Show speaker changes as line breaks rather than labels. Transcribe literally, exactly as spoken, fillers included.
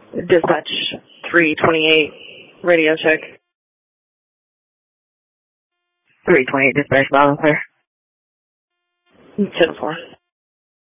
Dispatch three twenty-eight, radio check. three twenty-eight, dispatch, loud and clear. ten four.